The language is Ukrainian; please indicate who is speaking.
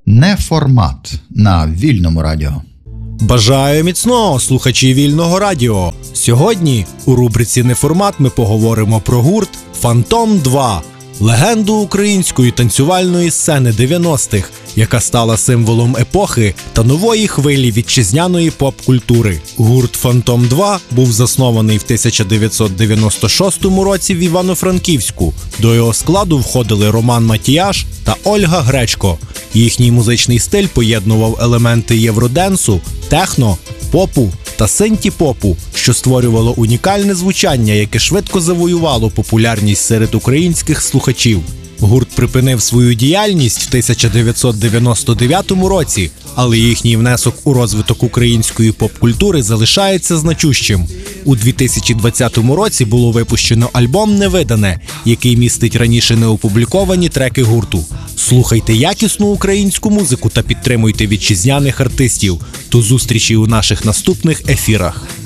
Speaker 1: Неформат на Вільному радіо.
Speaker 2: Бажаю міцного, слухачі Вільного радіо. Сьогодні у рубриці «Неформат» ми поговоримо про гурт «Фантом-2», легенду української танцювальної сцени 90-х, яка стала символом епохи та нової хвилі вітчизняної поп-культури. Гурт «Фантом-2» був заснований в 1996 році в Івано-Франківську. До його складу входили Роман Матіяш та Ольга Гречко. Їхній музичний стиль поєднував елементи євроденсу, техно, попу та синті-попу, що створювало унікальне звучання, яке швидко завоювало популярність серед українських слухачів. Гурт припинив свою діяльність в 1999 році, але їхній внесок у розвиток української поп-культури залишається значущим. У 2020 році було випущено альбом «Невидане», який містить раніше неопубліковані треки гурту. Слухайте якісну українську музику та підтримуйте вітчизняних артистів. До зустрічі у наших наступних ефірах.